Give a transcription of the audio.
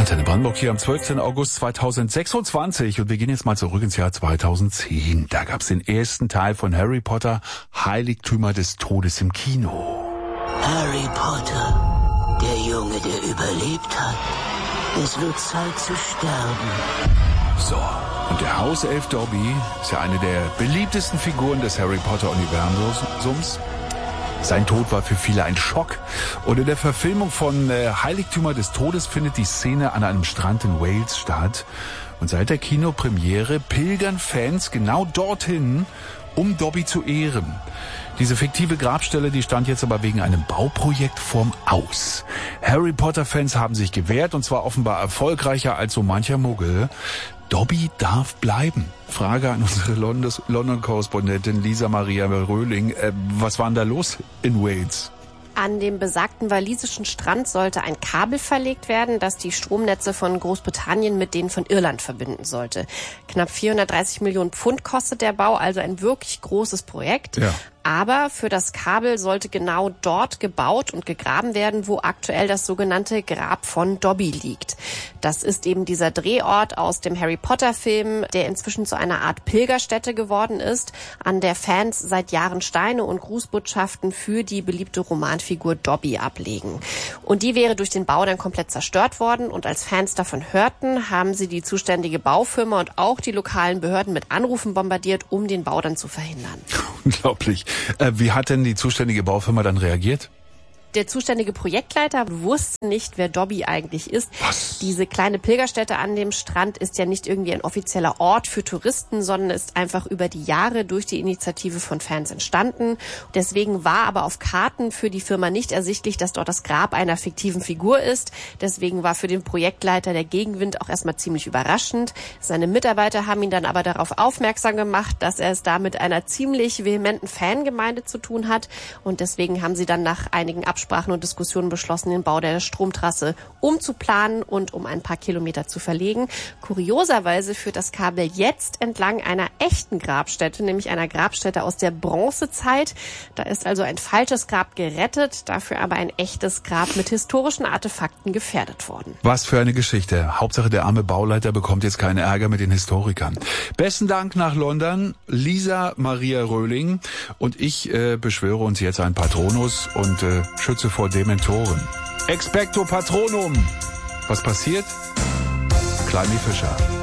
Antenne Brandenburg hier am 12. August 2026 und wir gehen jetzt mal zurück ins Jahr 2010. Da gab's den ersten Teil von Harry Potter, Heiligtümer des Todes im Kino. Harry Potter, der Junge, der überlebt hat. Es wird Zeit zu sterben. So, und der Hauself Dobby ist ja eine der beliebtesten Figuren des Harry Potter-Universums. Sein Tod war für viele ein Schock. Und in der Verfilmung von Heiligtümer des Todes findet die Szene an einem Strand in Wales statt. Und seit der Kinopremiere pilgern Fans genau dorthin, um Dobby zu ehren. Diese fiktive Grabstelle, die stand jetzt aber wegen einem Bauprojekt vorm Aus. Harry Potter-Fans haben sich gewehrt und zwar offenbar erfolgreicher als so mancher Muggel. Dobby darf bleiben. Frage an unsere London-Korrespondentin Lisa Maria Röhling. Was war denn da los in Wales? An dem besagten walisischen Strand sollte ein Kabel verlegt werden, das die Stromnetze von Großbritannien mit denen von Irland verbinden sollte. Knapp 430 Millionen Pfund kostet der Bau, also ein wirklich großes Projekt. Ja. Aber für das Kabel sollte genau dort gebaut und gegraben werden, wo aktuell das sogenannte Grab von Dobby liegt. Das ist eben dieser Drehort aus dem Harry Potter Film, der inzwischen zu einer Art Pilgerstätte geworden ist, an der Fans seit Jahren Steine und Grußbotschaften für die beliebte Romanfigur Dobby ablegen. Und die wäre durch den Bau dann komplett zerstört worden. Und als Fans davon hörten, haben sie die zuständige Baufirma und auch die lokalen Behörden mit Anrufen bombardiert, um den Bau dann zu verhindern. Unglaublich. Wie hat denn die zuständige Baufirma dann reagiert? Der zuständige Projektleiter wusste nicht, wer Dobby eigentlich ist. Was? Diese kleine Pilgerstätte an dem Strand ist ja nicht irgendwie ein offizieller Ort für Touristen, sondern ist einfach über die Jahre durch die Initiative von Fans entstanden. Deswegen war aber auf Karten für die Firma nicht ersichtlich, dass dort das Grab einer fiktiven Figur ist. Deswegen war für den Projektleiter der Gegenwind auch erstmal ziemlich überraschend. Seine Mitarbeiter haben ihn dann aber darauf aufmerksam gemacht, dass er es da mit einer ziemlich vehementen Fangemeinde zu tun hat. Und deswegen haben sie dann nach einigen Absprachen und Diskussionen beschlossen, den Bau der Stromtrasse umzuplanen und um ein paar Kilometer zu verlegen. Kurioserweise führt das Kabel jetzt entlang einer echten Grabstätte, nämlich einer Grabstätte aus der Bronzezeit. Da ist also ein falsches Grab gerettet, dafür aber ein echtes Grab mit historischen Artefakten gefährdet worden. Was für eine Geschichte. Hauptsache der arme Bauleiter bekommt jetzt keinen Ärger mit den Historikern. Besten Dank nach London, Lisa Maria Röhling. Und ich beschwöre uns jetzt ein Patronus und Schütze vor Dementoren. Expecto Patronum. Was passiert? Klein wie Fischer.